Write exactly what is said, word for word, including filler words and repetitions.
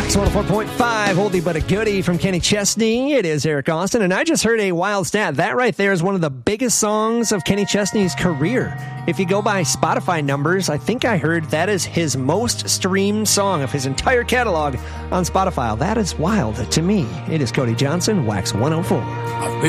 Wax one oh four point five, oldie but a goodie from Kenny Chesney. It is Eric Austin, and I just heard a wild stat. That right there is one of the biggest songs of Kenny Chesney's career. If you go by Spotify numbers, I think I heard that is his most streamed song of his entire catalog on Spotify. That is wild to me. It is Cody Johnson, Wax one oh four.